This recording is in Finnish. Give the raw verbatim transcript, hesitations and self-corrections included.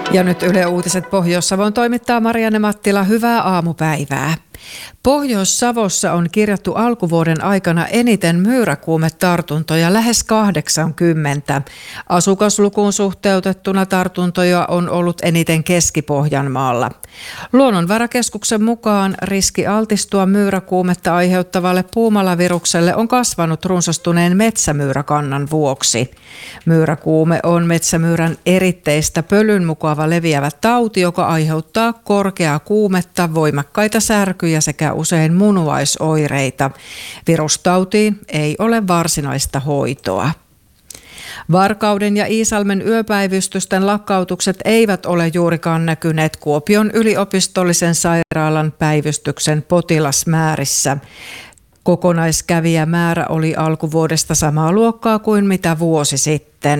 Ja nyt Yle Uutiset Pohjois-Savon toimittaa Marianne Mattila. Hyvää aamupäivää. Pohjois-Savossa on kirjattu alkuvuoden aikana eniten myyräkuumetartuntoja, lähes kahdeksankymmentä. Asukaslukuun suhteutettuna tartuntoja on ollut eniten Keski-Pohjanmaalla. Luonnonvarakeskuksen mukaan riski altistua myyräkuumetta aiheuttavalle puumalavirukselle on kasvanut runsastuneen metsämyyräkannan vuoksi. Myyräkuume on metsämyyrän eritteistä pölyn mukava leviävä tauti, joka aiheuttaa korkeaa kuumetta, voimakkaita särkyjä sekä usein munuaisoireita. Virustautiin ei ole varsinaista hoitoa. Varkauden ja Iisalmen yöpäivystysten lakkautukset eivät ole juurikaan näkyneet Kuopion yliopistollisen sairaalan päivystyksen potilasmäärissä. Kokonaiskävijämäärä oli alkuvuodesta samaa luokkaa kuin mitä vuosi sitten.